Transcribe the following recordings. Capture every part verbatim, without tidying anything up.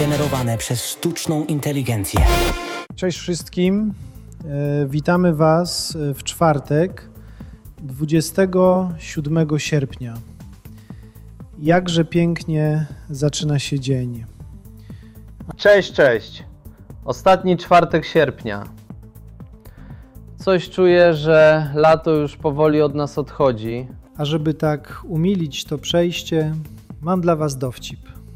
wygenerowane przez sztuczną inteligencję. Cześć wszystkim. E, witamy Was w czwartek, dwudziestego siódmego sierpnia. Jakże pięknie zaczyna się dzień. Cześć, cześć. Ostatni czwartek sierpnia. Coś czuję, że lato już powoli od nas odchodzi. A żeby tak umilić to przejście, mam dla Was dowcip.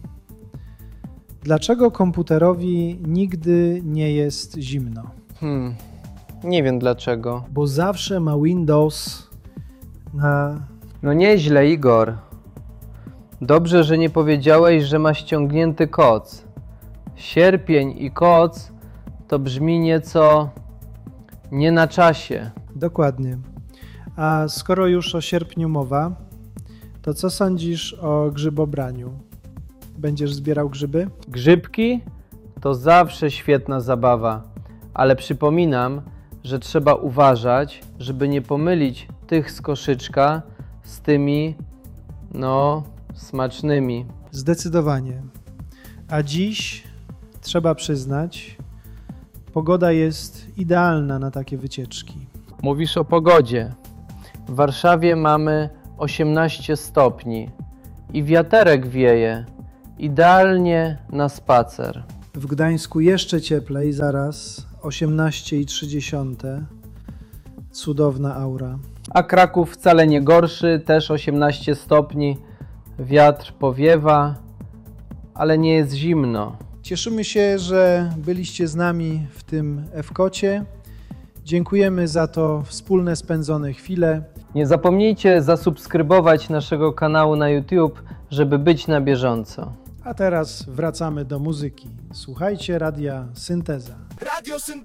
Dlaczego komputerowi nigdy nie jest zimno? Hmm, nie wiem dlaczego. Bo zawsze ma Windows na... No nieźle, Igor. Dobrze, że nie powiedziałeś, że ma ściągnięty koc. Sierpień i koc to brzmi nieco nie na czasie. Dokładnie. A skoro już o sierpniu mowa, to co sądzisz o grzybobraniu? Będziesz zbierał grzyby? Grzybki to zawsze świetna zabawa, ale przypominam, że trzeba uważać, żeby nie pomylić tych z koszyczka z tymi, no, smacznymi. Zdecydowanie. A dziś, trzeba przyznać, pogoda jest idealna na takie wycieczki. Mówisz o pogodzie. W Warszawie mamy osiemnaście stopni i wiaterek wieje. Idealnie na spacer. W Gdańsku jeszcze cieplej, zaraz osiemnaście i trzy dziesiąte. Cudowna aura. A Kraków wcale nie gorszy, też osiemnaście stopni. Wiatr powiewa, ale nie jest zimno. Cieszymy się, że byliście z nami w tym F-kocie. Dziękujemy za to wspólne spędzone chwile. Nie zapomnijcie zasubskrybować naszego kanału na YouTube, żeby być na bieżąco. A teraz wracamy do muzyki. Słuchajcie Radia Synteza. Radio Synteza.